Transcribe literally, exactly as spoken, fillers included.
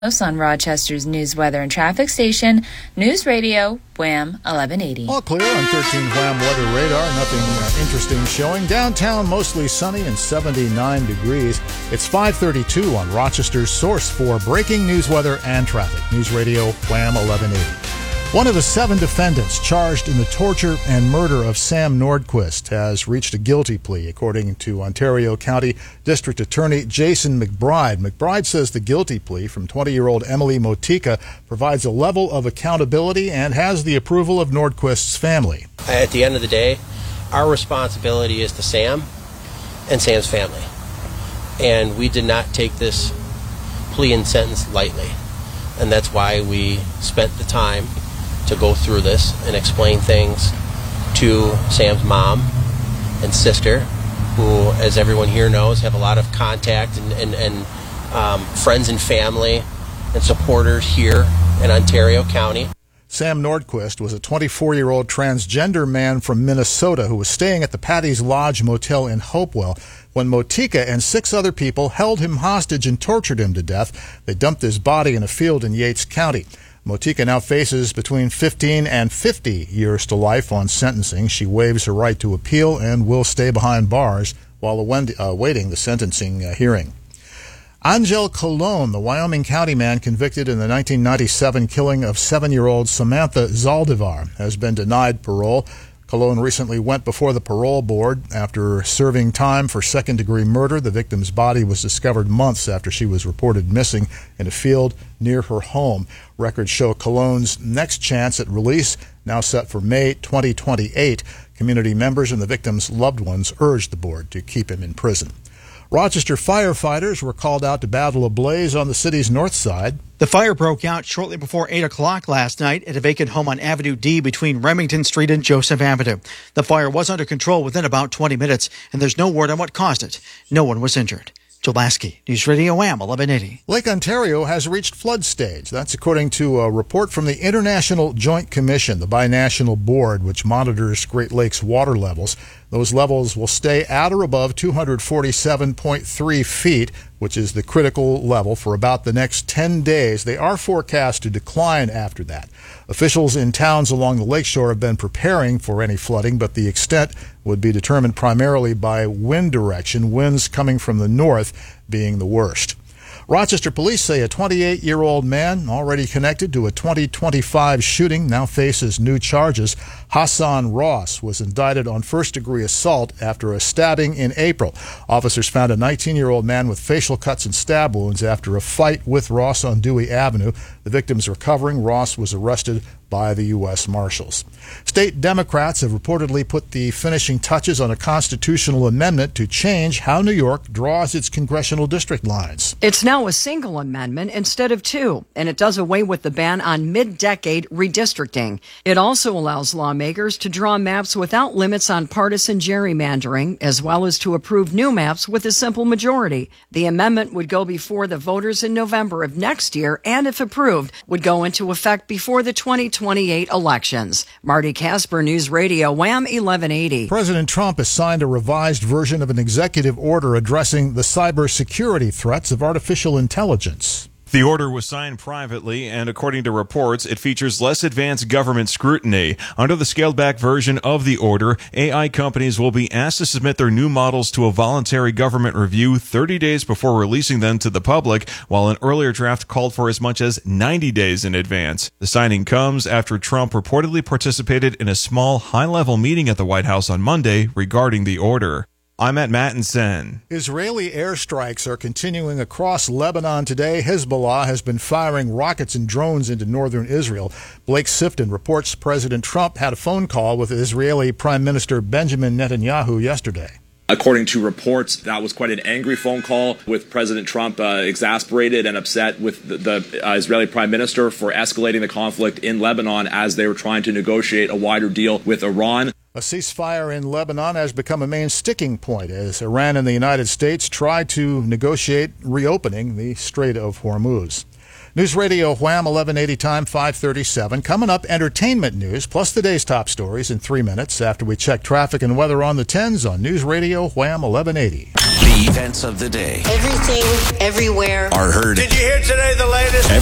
On Rochester's news, weather, and traffic station, News Radio, Wham eleven eighty. All clear on thirteen Wham weather radar. Nothing uh, interesting showing. Downtown, mostly sunny and seventy-nine degrees. It's five thirty-two on Rochester's source for breaking news, weather, and traffic. News Radio, Wham eleven eighty. One of the seven defendants charged in the torture and murder of Sam Nordquist has reached a guilty plea, according to Ontario County District Attorney Jason McBride. McBride says the guilty plea from twenty-year-old Emily Motika provides a level of accountability and has the approval of Nordquist's family. At the end of the day, our responsibility is to Sam and Sam's family. And we did not take this plea and sentence lightly. And that's why we spent the time to go through this and explain things to Sam's mom and sister, who, as everyone here knows, have a lot of contact and, and, and um, friends and family and supporters here in Ontario County. Sam Nordquist was a twenty-four-year-old transgender man from Minnesota who was staying at the Patty's Lodge Motel in Hopewell when Motika and six other people held him hostage and tortured him to death. They dumped his body in a field in Yates County. Motika now faces between fifteen and fifty years to life on sentencing. She waives her right to appeal and will stay behind bars while awaiting the sentencing uh, hearing. Angel Colon, the Wyoming County man convicted in the nineteen ninety-seven killing of seven-year-old Samantha Zaldivar, has been denied parole. Colon recently went before the parole board after serving time for second-degree murder. The victim's body was discovered months after she was reported missing in a field near her home. Records show Colon's next chance at release, now set for May twenty twenty-eight. Community members and the victim's loved ones urged the board to keep him in prison. Rochester firefighters were called out to battle a blaze on the city's north side. The fire broke out shortly before eight o'clock last night at a vacant home on Avenue D between Remington Street and Joseph Avenue. The fire was under control within about twenty minutes, and there's no word on what caused it. No one was injured. Joe Lasky, News Radio Wham eleven eighty. Lake Ontario has reached flood stage. That's according to a report from the International Joint Commission, the binational board which monitors Great Lakes water levels. Those levels will stay at or above two hundred forty-seven point three feet, which is the critical level, for about the next ten days. They are forecast to decline after that. Officials in towns along the lakeshore have been preparing for any flooding, but the extent would be determined primarily by wind direction, winds coming from the north being the worst. Rochester police say a twenty-eight-year-old man already connected to a twenty twenty-five shooting now faces new charges. Hassan Ross was indicted on first-degree assault after a stabbing in April. Officers found a nineteen-year-old man with facial cuts and stab wounds after a fight with Ross on Dewey Avenue. The victim's recovering. Ross was arrested by the U S Marshals. State Democrats have reportedly put the finishing touches on a constitutional amendment to change how New York draws its congressional district lines. It's now a single amendment instead of two, and it does away with the ban on mid-decade redistricting. It also allows lawmakers to draw maps without limits on partisan gerrymandering, as well as to approve new maps with a simple majority. The amendment would go before the voters in November of next year, and if approved, would go into effect before the twenty twenty-eight elections. Marty Casper, News Radio, Wham eleven eighty. President Trump has signed a revised version of an executive order addressing the cybersecurity threats of artificial intelligence. The order was signed privately, and according to reports, it features less advanced government scrutiny. Under the scaled-back version of the order, A I companies will be asked to submit their new models to a voluntary government review thirty days before releasing them to the public, while an earlier draft called for as much as ninety days in advance. The signing comes after Trump reportedly participated in a small, high-level meeting at the White House on Monday regarding the order. I'm at Mattinson. Israeli airstrikes are continuing across Lebanon today. Hezbollah has been firing rockets and drones into northern Israel. Blake Sifton reports President Trump had a phone call with Israeli Prime Minister Benjamin Netanyahu yesterday. According to reports, that was quite an angry phone call, with President Trump uh, exasperated and upset with the, the uh, Israeli Prime Minister for escalating the conflict in Lebanon as they were trying to negotiate a wider deal with Iran. A ceasefire in Lebanon has become a main sticking point as Iran and the United States try to negotiate reopening the Strait of Hormuz. News Radio Wham eleven eighty time, five thirty-seven. Coming up, entertainment news, plus today's top stories in three minutes after we check traffic and weather on the tens on News Radio Wham eleven eighty. The events of the day. Everything, everywhere. Are heard. Did you hear today the latest?